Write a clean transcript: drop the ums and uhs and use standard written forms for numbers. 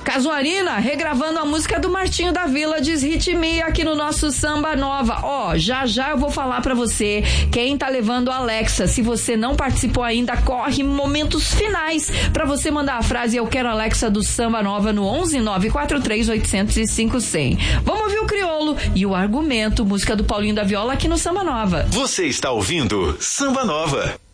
Casuarina, regravando a música do Martinho da Vila, diz Ritmia aqui no nosso Samba Nova. Já eu vou falar pra você quem tá levando a Alexa. Se você não participou ainda, corre momentos finais pra você mandar a frase "Eu quero Alexa" do Samba Nova no 11943-805-100. Vamos ouvir o Criolo e o Argumento, música do Paulinho da Viola aqui no Samba Nova. Você está ouvindo Samba Nova.